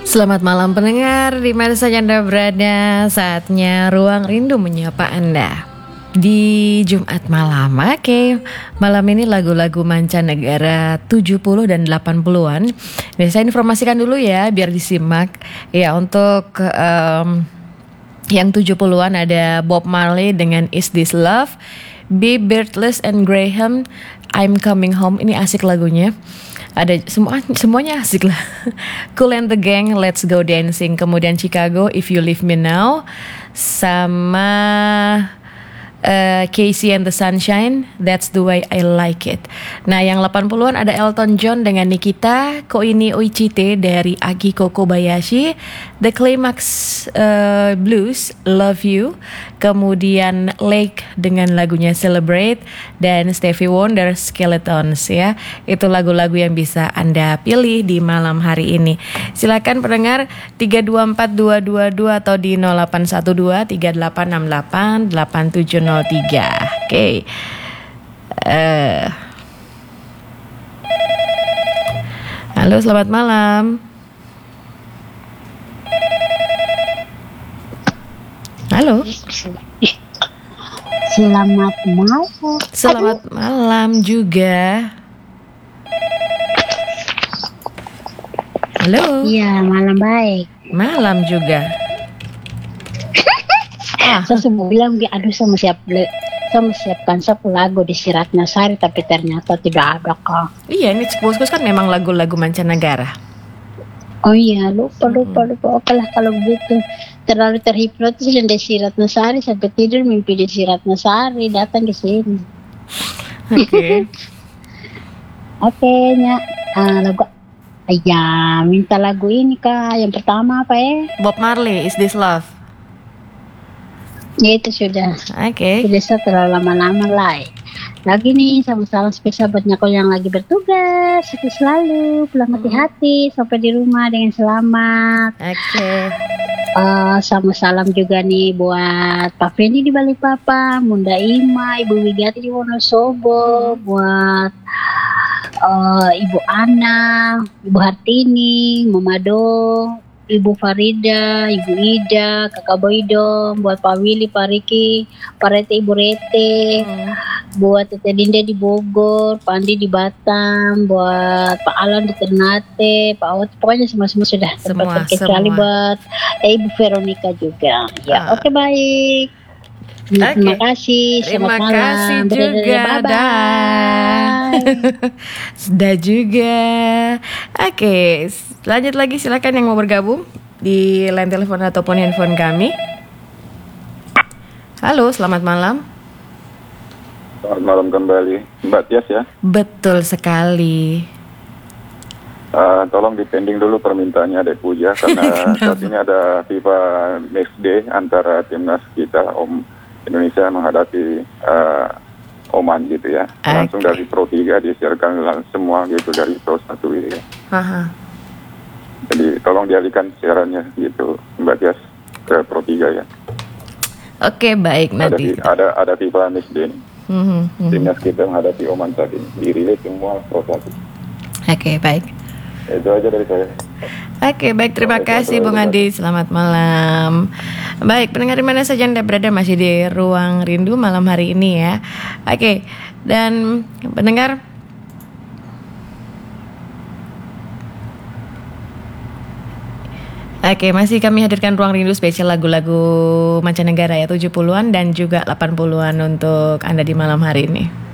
Selamat malam pendengar, di mana saja Anda berada. Saatnya Ruang Rindu menyapa Anda di Jumat malam. Oke, malam ini lagu-lagu mancanegara 70 dan 80-an. Saya informasikan dulu ya, biar disimak. Ya, untuk yang 70-an ada Bob Marley dengan Is This Love, B. Beatles and Graham, I'm Coming Home. Ini asik lagunya. Ada semuanya asik lah. Kool and the Gang, Let's Go Dancing. Kemudian Chicago, If You Leave Me Now, sama Casey and the Sunshine, That's the Way I Like It. Nah, yang 80-an ada Elton John dengan Nikita, Koini Oichite dari Akiko Kobayashi, The Climax Blues, Love You, kemudian Lake dengan lagunya Celebrate, dan Stevie Wonder, Skeletons ya. Itu lagu-lagu yang bisa Anda pilih di malam hari ini. Silakan pendengar 324222 atau di 0812 3868 8703. Oke. Halo, selamat malam. Halo. Selamat malam. Selamat malam juga. Halo. Iya, malam baik. Malam juga. Saya semua bilang, aduh saya siapkan satu lagu di Ratna Sari, tapi ternyata tidak ada kok. Iya, ini Boskus kan memang lagu-lagu mancanegara. Oh iya, lupa. Oke lah kalau begitu. Terlalu terhipnotis dan Desi Ratna Sari sampai tidur mimpi Desi Ratna Sari datang ke sini. Oke. Oke, lagu. Ya, minta lagu ini kak. Yang pertama apa ya? Bob Marley, Is This Love. Ya itu sudah. Oke. Tidak terlalu lama-lama lah. Lagi nih sama salam spesial buat nyako yang lagi bertugas. Sukses selalu, pulang hati-hati, sampai di rumah dengan selamat. Oke. Sama salam juga nih buat Pak Fendi di Balikpapan, Bunda Ima, Ibu Wigati di Wonosobo, buat Ibu Ana, Ibu Hartini, Mama Do, Ibu Farida, Ibu Ida, Kakak Boydom, buat Pak Willy, Pak Riki, Pak Rete, Ibu Rete, buat Tete Dinda di Bogor, Pak Andi di Batam, buat Pak Alan di Ternate, Pak Awat, pokoknya semua sudah. Semua. Kecuali buat Ibu Veronica juga. Ya, oke baik. Terima kasih. Terima Selamat kasih malam. juga. Bye-bye. Sudah juga. Oke, lanjut lagi, silakan yang mau bergabung di line telepon ataupun handphone kami. Halo, selamat malam. Selamat malam kembali, Mbak Tias ya. Betul sekali. Tolong dipending dulu permintaannya Dek Puja karena saat ini ada FIFA Match Day antara timnas kita Indonesia menghadapi Oman gitu ya. Langsung dari Pro 3 disiarkan semua gitu dari Pro 1 gitu ya. Jadi tolong dialihkan siarannya gitu Mbak Tias ke Pro 3 ya. Oke, baik, nanti. Ada FIFA Match Day. Timnas kita menghadapi Oman saat ini. Dirilis semua Pro 1. Oke, baik. Itu aja dari saya. Oke, baik, terima kasih Bung Andi. Selamat malam. Baik, pendengar di mana saja Anda berada, masih di Ruang Rindu malam hari ini ya. Oke, dan pendengar, masih kami hadirkan Ruang Rindu spesial lagu-lagu mancanegara ya, 70-an dan juga 80-an untuk Anda di malam hari ini.